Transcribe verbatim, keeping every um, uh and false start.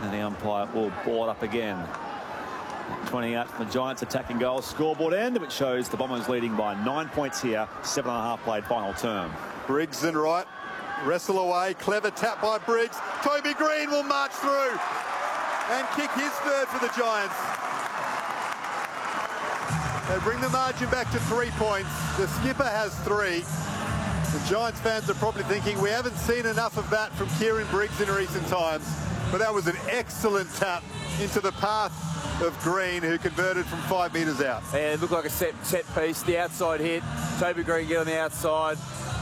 And the umpire will ball it up again. twenty-eight from the Giants attacking goal scoreboard end, which shows the Bombers leading by nine points here. Seven and a half played final term. Briggs and Wright wrestle away. Clever tap by Briggs. Toby Green will march through and kick his third for the Giants. They bring the margin back to three points. The skipper has three. The Giants fans are probably thinking we haven't seen enough of that from Kieran Briggs in recent times. But that was an excellent tap into the path of Green, who converted from five metres out. And it looked like a set set piece. The outside hit. Toby Green get on the outside.